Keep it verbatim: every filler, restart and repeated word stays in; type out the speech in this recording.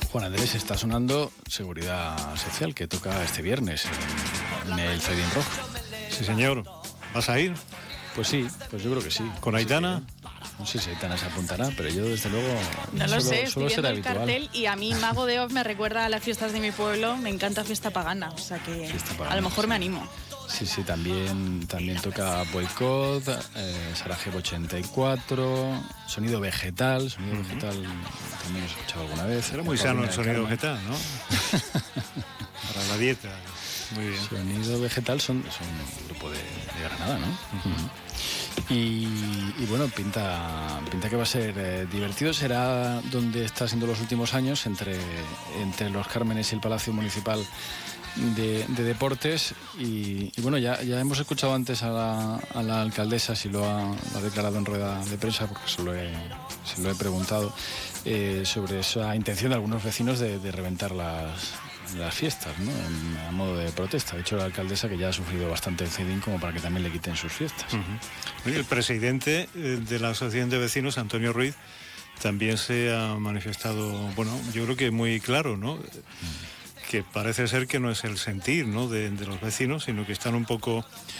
Juan Andrés, está sonando Seguridad Social, que toca este viernes en el Fedín Rock. Sí, señor. ¿Vas a ir? Pues sí, pues yo creo que sí. ¿Con Aitana? No sé si Aitana se apuntará, pero yo desde luego no lo solo, sé, estoy solo viendo será el habitual. cartel y a mí Mago de Oz me recuerda a las fiestas de mi pueblo, me encanta Fiesta Pagana, o sea que pagana, a lo mejor sí. me animo. Sí, sí, también, también toca Boicot, eh, Sarajevo ochenta y cuatro, Sonido Vegetal, Sonido uh-huh. Vegetal también he escuchado alguna vez. Era muy sano el Sonido Vegetal, ¿no? Para la dieta, muy bien. Sonido Vegetal son, son un grupo de, de Granada, ¿no? Uh-huh. Y, y bueno, pinta, pinta que va a ser eh, divertido. Será donde está siendo los últimos años, entre, entre Los Cármenes y el Palacio Municipal de, de Deportes. Y, y bueno, ya, ya hemos escuchado antes a la, a la alcaldesa, si lo ha, lo ha declarado en rueda de prensa, porque se lo he, se lo he preguntado, eh, sobre esa intención de algunos vecinos de, de reventar las... las fiestas, ¿no? En, a modo de protesta. De hecho, la alcaldesa, que ya ha sufrido bastante el Cedín, como para que también le quiten sus fiestas. Uh-huh. El presidente de la Asociación de Vecinos, Antonio Ruiz, también se ha manifestado, bueno, yo creo que muy claro, ¿no? Uh-huh. Que parece ser que no es el sentir, ¿no? de, de los vecinos, sino que están un poco